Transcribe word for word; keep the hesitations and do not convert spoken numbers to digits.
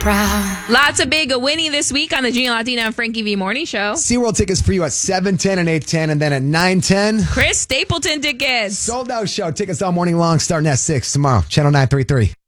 Proud. Lots of big Winnie this week on the Gina Latina and Frankie V Morning Show. SeaWorld tickets for you at seven ten and eight ten, and then at nine ten. Chris Stapleton tickets. Sold out show. Tickets all morning long, starting at six tomorrow. Channel nine thirty-three.